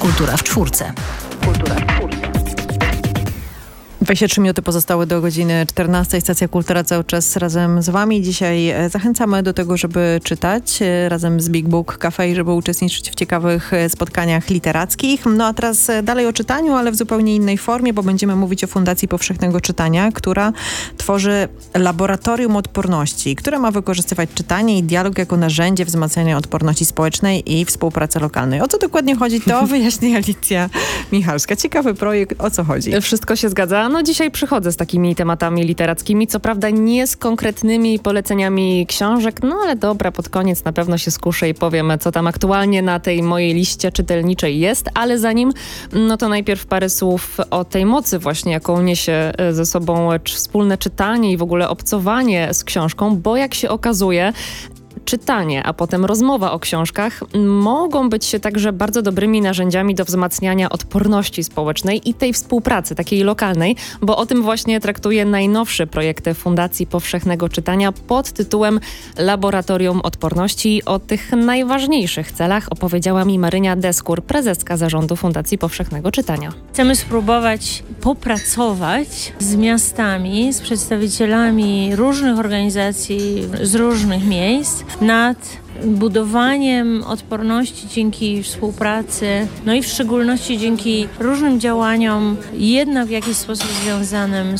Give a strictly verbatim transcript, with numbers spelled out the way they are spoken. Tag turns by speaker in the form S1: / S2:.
S1: Kultura w czwórce. Kultura w czwórce.
S2: dwadzieścia trzy minuty pozostały do godziny czternastej. Stacja Kultura cały czas razem z wami. Dzisiaj zachęcamy do tego, żeby czytać razem z Big Book Cafe, żeby uczestniczyć w ciekawych spotkaniach literackich. No a teraz dalej o czytaniu, ale w zupełnie innej formie, bo będziemy mówić o Fundacji Powszechnego Czytania, która tworzy laboratorium odporności, które ma wykorzystywać czytanie i dialog jako narzędzie wzmacniania odporności społecznej i współpracy lokalnej. O co dokładnie chodzi, to wyjaśni Alicja Michalska. Ciekawy projekt, o co chodzi?
S3: Wszystko się zgadza. No dzisiaj przychodzę z takimi tematami literackimi, co prawda nie z konkretnymi poleceniami książek, no ale dobra, pod koniec na pewno się skuszę i powiem, co tam aktualnie na tej mojej liście czytelniczej jest, ale zanim, no to najpierw parę słów o tej mocy właśnie, jaką niesie ze sobą wspólne czytanie i w ogóle obcowanie z książką, bo jak się okazuje, czytanie, a potem rozmowa o książkach mogą być się także bardzo dobrymi narzędziami do wzmacniania odporności społecznej i tej współpracy, takiej lokalnej, bo o tym właśnie traktuje najnowszy projekt Fundacji Powszechnego Czytania pod tytułem Laboratorium Odporności. O tych najważniejszych celach opowiedziała mi Marynia Deskur, prezeska zarządu Fundacji Powszechnego Czytania.
S4: Chcemy spróbować popracować z miastami, z przedstawicielami różnych organizacji z różnych miejsc nad budowaniem odporności dzięki współpracy, no i w szczególności dzięki różnym działaniom, jednak w jakiś sposób związanym